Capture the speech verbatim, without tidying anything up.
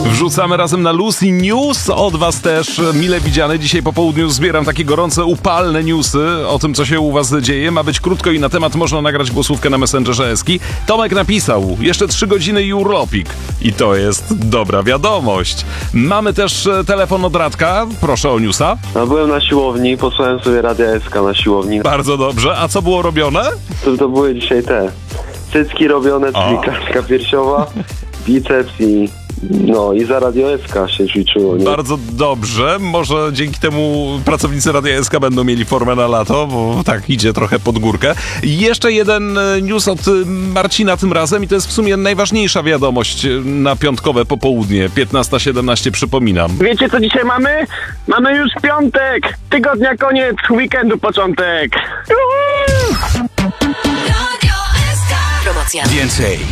Wrzucamy razem na Lucy News, od was też mile widziane. Dzisiaj po południu zbieram takie gorące, upalne newsy o tym, co się u was dzieje. Ma być krótko i na temat można nagrać głosówkę na Messengerze Eski. Tomek napisał, jeszcze trzy godziny i urlopik. I to jest dobra wiadomość. Mamy też telefon od Radka, proszę o newsa. No, byłem na siłowni, posłuchałem sobie Radia S K na siłowni. Bardzo dobrze, a co było robione? To, to były dzisiaj te cycki robione, czyli klatka piersiowa, biceps i no i za Radio S K się ćwiczyło. Nie? Bardzo dobrze, może dzięki temu pracownicy Radia S K będą mieli formę na lato, bo tak idzie trochę pod górkę. I jeszcze jeden news od Marcina tym razem i to jest w sumie najważniejsza wiadomość na piątkowe popołudnie, piętnasta siedemnaście przypominam. Wiecie co dzisiaj mamy? Mamy już piątek, tygodnia koniec, weekendu początek. Promocja. Więcej